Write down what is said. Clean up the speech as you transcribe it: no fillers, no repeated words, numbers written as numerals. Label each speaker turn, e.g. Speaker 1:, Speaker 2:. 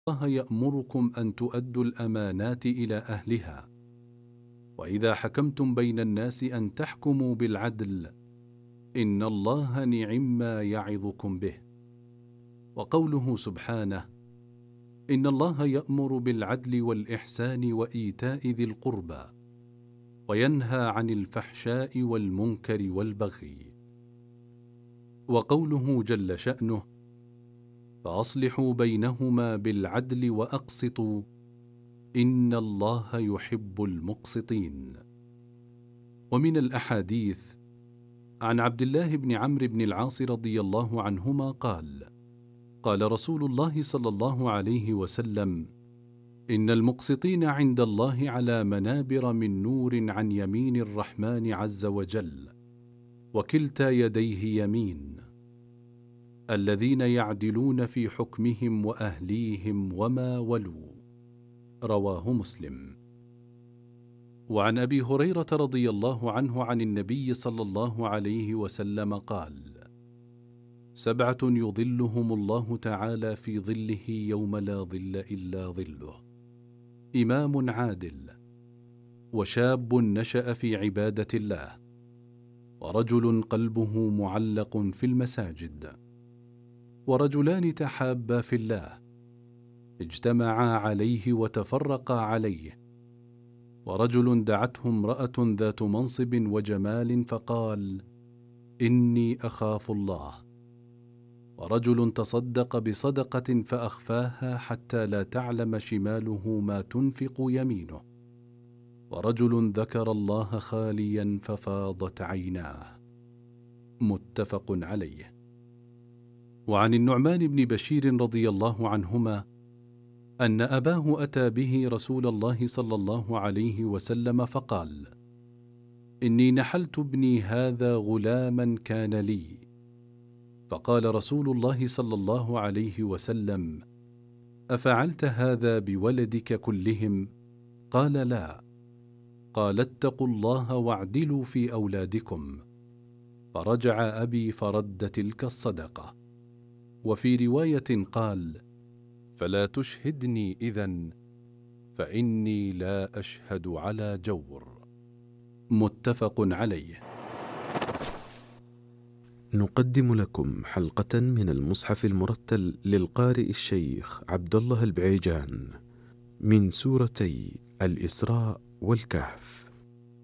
Speaker 1: الله يأمركم أن تؤدوا الأمانات إلى أهلها، وإذا حكمتم بين الناس أن تحكموا بالعدل، إن الله نعما يعظكم به. وقوله سبحانه: إن الله يأمر بالعدل والإحسان وإيتاء ذي القربى وينهى عن الفحشاء والمنكر والبغي. وقوله جل شأنه: فأصلحوا بينهما بالعدل وأقسطوا إن الله يحب المقسطين. ومن الأحاديث عن عبد الله بن عمرو بن العاص رضي الله عنهما قال: قال رسول الله صلى الله عليه وسلم: إن المقسطين عند الله على منابر من نور عن يمين الرحمن عز وجل، وكلتا يديه يمين، الذين يعدلون في حكمهم وأهليهم وما ولوا. رواه مسلم. وعن أبي هريرة رضي الله عنه عن النبي صلى الله عليه وسلم قال: 7 يظلهم الله تعالى في ظله يوم لا ظل إلا ظله: إمام عادل، وشاب نشأ في عبادة الله، ورجل قلبه معلق في المساجد، ورجلان تحابا في الله اجتمعا عليه وتفرقا عليه، ورجل دعته امرأة ذات منصب وجمال فقال: إني أخاف الله، ورجل تصدق بصدقة فأخفاها حتى لا تعلم شماله ما تنفق يمينه، ورجل ذكر الله خاليا ففاضت عيناه. متفق عليه. وعن النعمان بن بشير رضي الله عنهما أن أباه أتى به رسول الله صلى الله عليه وسلم فقال: إني نحلت ابني هذا غلاما كان لي. فقال رسول الله صلى الله عليه وسلم: أفعلت هذا بولدك كلهم؟ قال: لا. قال: اتقوا الله واعدلوا في أولادكم. فرجع أبي فرد تلك الصدقة. وفي رواية قال: فلا تشهدني إذن، فإني لا أشهد على جور. متفق عليه.
Speaker 2: نقدم لكم حلقة من المصحف المرتل للقارئ الشيخ عبد الله البعيجان من سورتي الإسراء والكهف.